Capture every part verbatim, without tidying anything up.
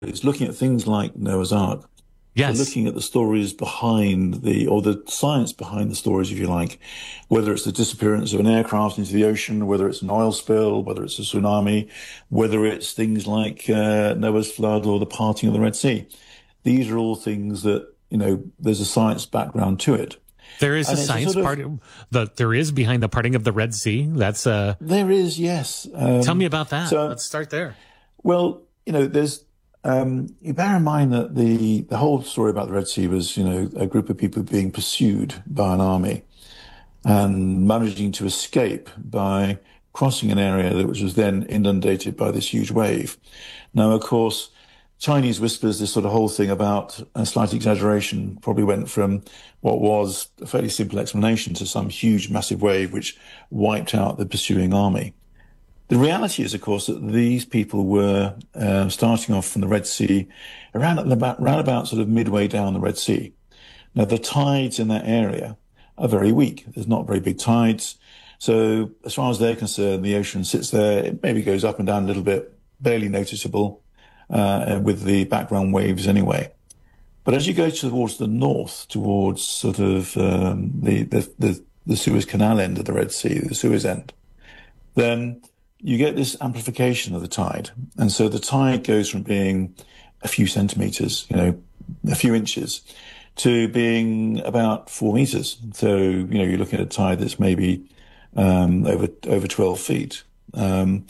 is looking at things like Noah's Ark. So Yes. looking at the stories behind the, or the science behind the stories, if you like, whether it's the disappearance of an aircraft into the ocean, whether it's an oil spill, whether it's a tsunami, whether it's things like uh, Noah's flood or the parting of the Red Sea. These are all things that, you know, there's a science background to it. There is a And it's a science sort of, part that there is behind the parting of the Red Sea. That's uh there is, yes. tell me Um, about that. so, Let's start there. well, you know, there's, um, you bear in mind that the, the whole story about the Red Sea was, you know, a group of people being pursued by an army and managing to escape by crossing an area that which was then inundated by this huge wave. Now, of course, Chinese whispers, this sort of whole thing about a slight exaggeration, probably went from what was a fairly simple explanation to some huge, massive wave which wiped out the pursuing army. The reality is, of course, that these people were uh, starting off from the Red Sea around about, around about sort of midway down the Red Sea. Now, the tides in that area are very weak. There's not very big tides. So as far as they're concerned, the ocean sits there. It maybe goes up and down a little bit, barely noticeable, uh, with the background waves anyway. But as you go towards the north, towards sort of um, the, the, the, the Suez Canal end of the Red Sea, the Suez end, then you get this amplification of the tide. And so the tide goes from being a few centimeters, you know, a few inches, to being about four meters. So, you know, you're looking at a tide that's maybe um, over over twelve feet. Um,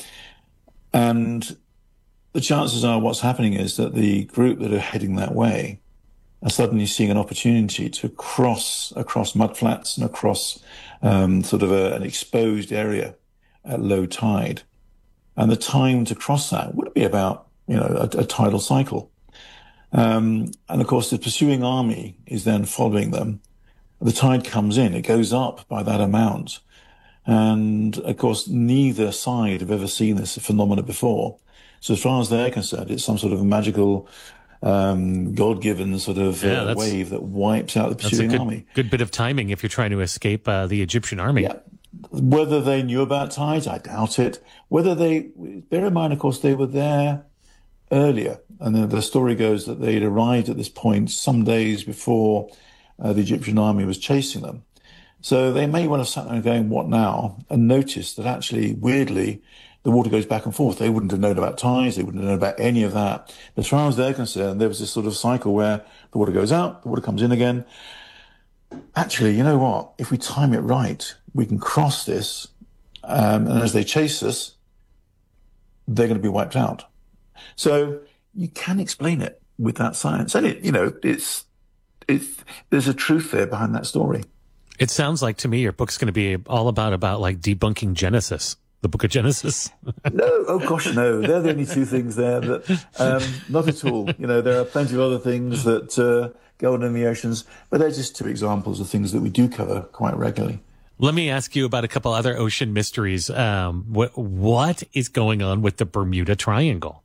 and the chances are what's happening is that the group that are heading that way are suddenly seeing an opportunity to cross across mudflats and across um, sort of a, an exposed area at low tide. And the time to cross that would be about, you know, a, a tidal cycle. Um, and of course, the pursuing army is then following them. The tide comes in, it goes up by that amount. And of course, neither side have ever seen this phenomena before. So as far as they're concerned, it's some sort of magical, um, God-given sort of Yeah, uh, that's wave that wipes out the that's a pursuing good army. good bit of timing if you're trying to escape uh, the Egyptian army. Yeah. Whether they knew about tides, I doubt it. Whether they, bear in mind, of course, they were there earlier. And the, the story goes that they'd arrived at this point some days before uh, the Egyptian army was chasing them. So they may well have sat there and going, what now? And noticed that actually, weirdly, the water goes back and forth. They wouldn't have known about tides. They wouldn't have known about any of that. But as far as they're concerned, there was this sort of cycle where the water goes out, the water comes in again. Actually, you know what? If we time it right, we can cross this. Um, and as they chase us, they're going to be wiped out. So you can explain it with that science. And it, you know, it's, it's, there's a truth there behind that story. It sounds like to me your book's going to be all about about like debunking Genesis, the book of Genesis. No, oh gosh, no. They're the only two things there that, um, not at all. You know, there are plenty of other things that uh, go on in the oceans, but they're just two examples of things that we do cover quite regularly. Let me ask you about a couple other ocean mysteries. Um, what what is going on with the Bermuda Triangle?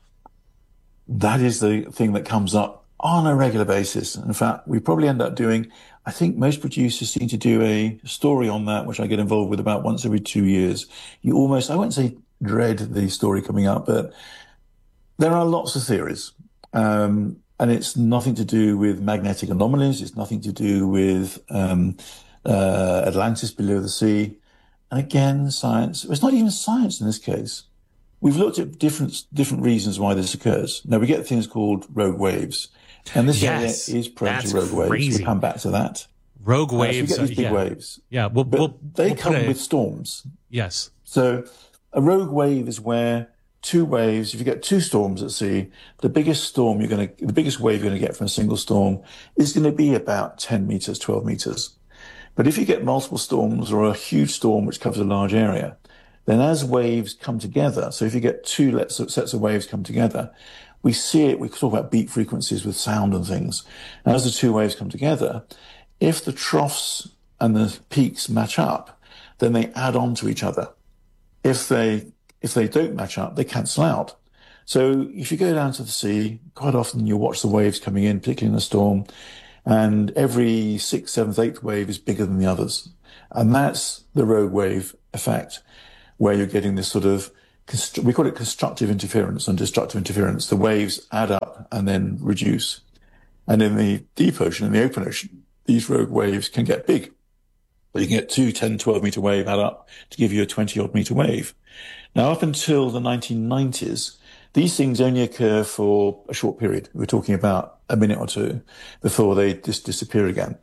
That is the thing that comes up on a regular basis. In fact, we probably end up doing, I think most producers seem to do a story on that, which I get involved with about once every two years. You almost, I won't say dread the story coming up, but there are lots of theories. Um, and it's nothing to do with magnetic anomalies. It's nothing to do with um, uh, Atlantis below the sea. And again, science, it's not even science in this case. We've looked at different different reasons why this occurs. Now, we get things called rogue waves. And this Yes, area is prone that's to rogue waves. crazy. We'll come back to that. Rogue Uh, so we waves. get these uh, big yeah. waves. Yeah, we'll, But we'll, they we'll come put a- with storms. yes. So a rogue wave is where two waves, if you get two storms at sea, the biggest storm you're going to, the biggest wave you're going to get from a single storm is going to be about ten meters, twelve meters. But if you get multiple storms or a huge storm which covers a large area, then as waves come together, so if you get two sets of waves come together, we see it, we talk about beat frequencies with sound and things. And as the two waves come together, if the troughs and the peaks match up, then they add on to each other. If they, if they don't match up, they cancel out. So if you go down to the sea, quite often you'll watch the waves coming in, particularly in a storm, and every sixth, seventh, eighth wave is bigger than the others. And that's the rogue wave effect, where you're getting this sort of we call it constructive interference and destructive interference. The waves add up and then reduce. And in the deep ocean, in the open ocean, these rogue waves can get big. But you can get two ten, twelve meter wave add up to give you a twenty odd meter wave. Now, up until the nineteen nineties, these things only occur for a short period. We're talking about a minute or two before they just disappear again.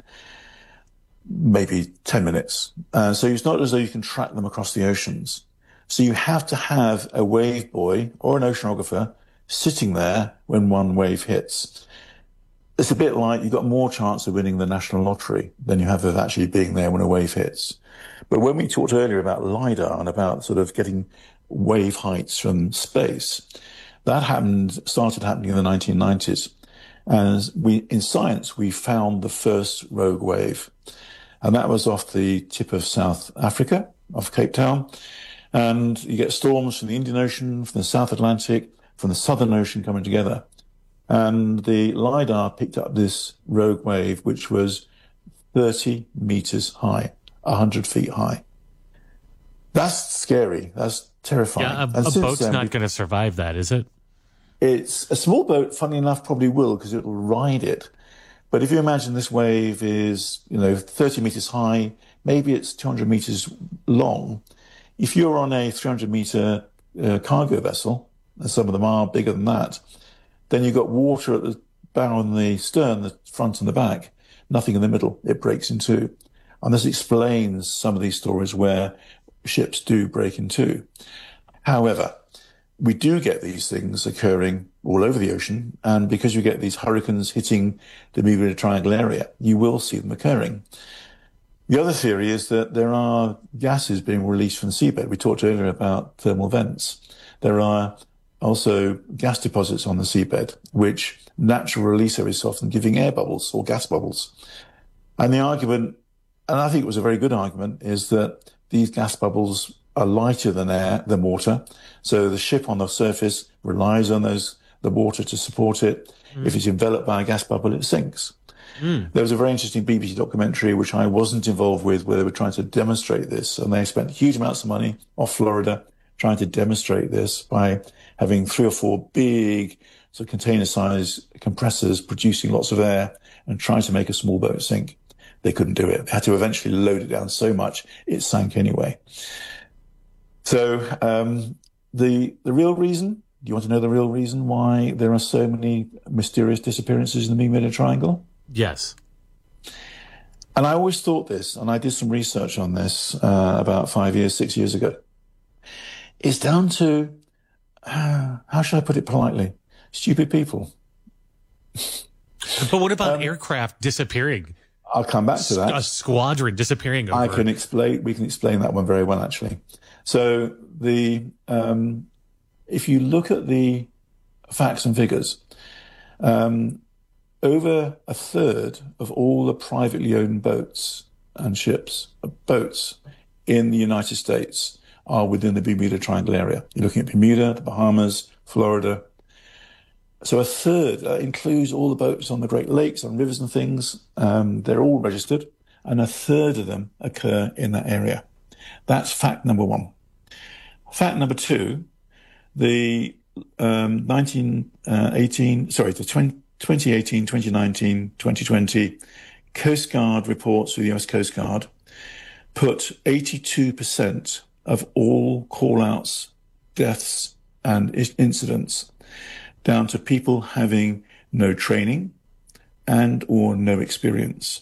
Maybe ten minutes. Uh, so it's not as though you can track them across the oceans. So you have to have a wave buoy or an oceanographer sitting there when one wave hits. It's a bit like you've got more chance of winning the national lottery than you have of actually being there when a wave hits. But when we talked earlier about LiDAR and about sort of getting wave heights from space, that happened, started happening in the nineteen nineties. And we, in science, we found the first rogue wave. And that was off the tip of South Africa, off Cape Town. And you get storms from the Indian Ocean, from the South Atlantic, from the Southern Ocean coming together. And the LiDAR picked up this rogue wave, which was thirty meters high, one hundred feet high. That's scary. That's terrifying. Yeah, a, and a boat's then, not going to survive that, is it? It's a small boat, funny enough, probably will, because it'll ride it. But if you imagine this wave is, you know, thirty meters high, maybe it's two hundred meters long. If you're on a three hundred meter uh, cargo vessel, and some of them are bigger than that, then you've got water at the bow and the stern, the front and the back, nothing in the middle. It breaks in two. And this explains some of these stories where ships do break in two. However, we do get these things occurring all over the ocean. And because you get these hurricanes hitting the Bermuda Triangle area, you will see them occurring. The other theory is that there are gases being released from the seabed. We talked earlier about thermal vents. There are also gas deposits on the seabed, which natural release every so often, giving air bubbles or gas bubbles. And the argument, and I think it was a very good argument, is that these gas bubbles are lighter than air, than water. So the ship on the surface relies on those, the water to support it. Mm. If it's enveloped by a gas bubble, it sinks. Mm. There was a very interesting B B C documentary, which I wasn't involved with, where they were trying to demonstrate this. And they spent huge amounts of money off Florida trying to demonstrate this by having three or four big sort of container-sized compressors producing lots of air and trying to make a small boat sink. They couldn't do it. They had to eventually load it down so much it sank anyway. So um, the the real reason, do you want to know the real reason why there are so many mysterious disappearances in the Bermuda Triangle? Yes. And I always thought this, and I did some research on this uh, about five years, six years ago. It's down to, uh, how should I put it politely, stupid people. But what about um, aircraft disappearing? I'll come back to that. A squadron disappearing over. I can explain, we can explain that one very well, actually. So the, um, if you look at the facts and figures, um, over a third of all the privately owned boats and ships, boats in the United States are within the Bermuda Triangle area. You're looking at Bermuda, the Bahamas, Florida. So a third uh, includes all the boats on the Great Lakes, on rivers and things. Um, they're all registered, and a third of them occur in that area. That's fact number one. Fact number two, the um, nineteen eighteen, sorry, the twenty eighteen, twenty nineteen, twenty twenty Coast Guard reports for the U S Coast Guard put eighty-two percent of all call-outs, deaths, and incidents down to people having no training and or no experience.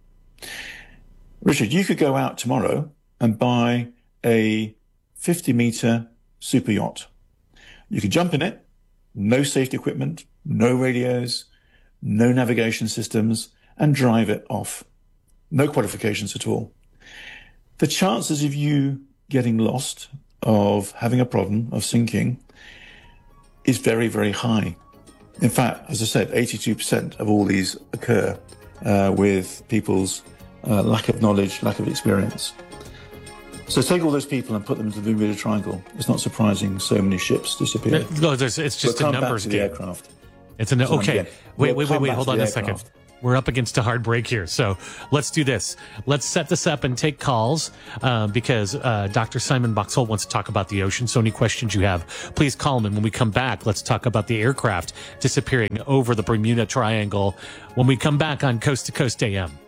Richard, you could go out tomorrow and buy a fifty meter super yacht. You could jump in it, no safety equipment, no radios, no navigation systems, and drive it off. No qualifications at all. The chances of you getting lost, of having a problem, of sinking, is very, very high. In fact, as I said, eighty-two percent of all these occur uh, with people's uh, lack of knowledge, lack of experience. So take all those people and put them into the Bermuda Triangle. It's not surprising so many ships disappear. No, there's, it's just we'll a numbers game. The aircraft. It's an okay. Wait, we'll wait, wait, wait. Hold on a aircraft. second. we're up against a hard break here. So let's do this. Let's set this up and take calls uh, because uh, Doctor Simon Boxall wants to talk about the ocean. So any questions you have, please call him. And when we come back, let's talk about the aircraft disappearing over the Bermuda Triangle when we come back on Coast to Coast A M.